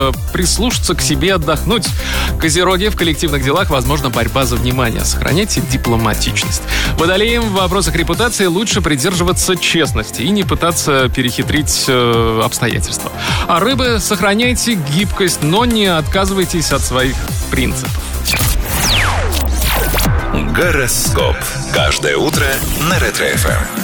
прислушаться к себе, отдохнуть. Козероги, в коллективных делах возможна борьба за внимание. Сохраняйте дипломатичность. Водолеи, в вопросах репутации лучше придерживаться честности и не пытаться перехитрить обстоятельства. А рыбы, сохраняйте гибкость, но не отказывайтесь от своих принципов. Гороскоп. Каждое утро на Ретро-ФМ.